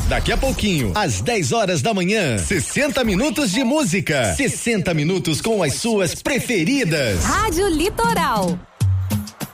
Daqui a pouquinho, às 10 horas da manhã, 60 minutos de música. 60 minutos com as suas preferidas. Rádio Litoral.